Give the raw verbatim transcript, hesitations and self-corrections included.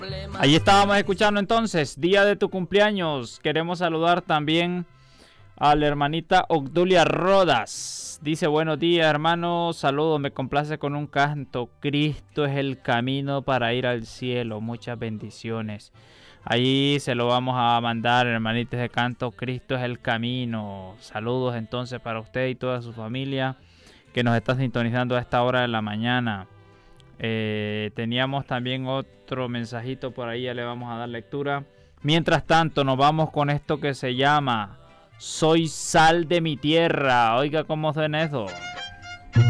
Ahí estábamos escuchando entonces, día de tu cumpleaños. Queremos saludar también a la hermanita Obdulia Rodas. Dice, buenos días, hermanos, saludos, me complace con un canto. Cristo es el camino para ir al cielo. Muchas bendiciones. Ahí se lo vamos a mandar, hermanitas de canto. Cristo es el camino. Saludos entonces para usted y toda su familia que nos está sintonizando a esta hora de la mañana. Eh, teníamos también otro mensajito por ahí, ya le vamos a dar lectura. Mientras tanto, nos vamos con esto que se llama Soy sal de mi tierra. Oiga cómo suena eso.